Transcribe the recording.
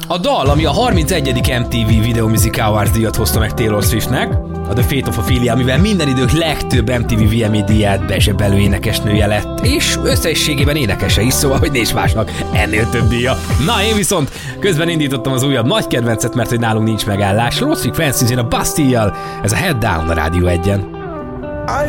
A dal, ami a 31. MTV Video Music Awards díjat hozta meg Taylor Swiftnek, a The Fate of Ophelia, amivel minden idők legtöbb MTV VMA díját bezsebelő énekesnője lett, és összességében énekese is, szóval hogy nincs másnak ennél több díja. Na, én viszont közben indítottam az újabb nagy kedvencet, mert hogy nálunk nincs megállás. Lost Freak Francis a Bastille-jal, ez a Head Down a Rádió 1-en.